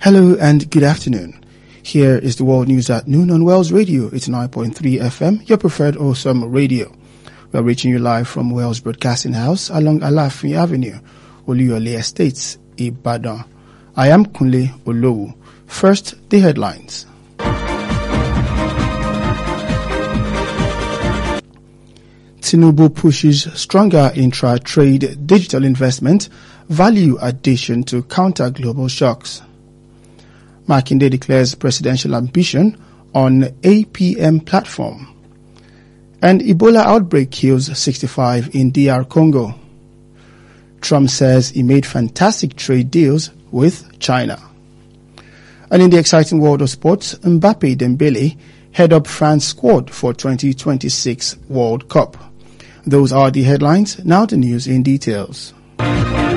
Hello and good afternoon. Here is the world news at noon on Wales Radio 89.3 FM, your preferred awesome radio. We are reaching you live from Wales Broadcasting House along Alafin Avenue, Oluyole Estates, Ibadan. I am Kunle Olowu. First, the headlines. Tinubu pushes stronger intra-trade digital investment, value addition to counter global shocks. Makinde declares presidential ambition on APM platform. And Ebola outbreak kills 65 in DR Congo. Trump says he made fantastic trade deals with China. And in the exciting world of sports, Mbappe Dembele head up France squad for 2026 World Cup. Those are the headlines. Now the news in details.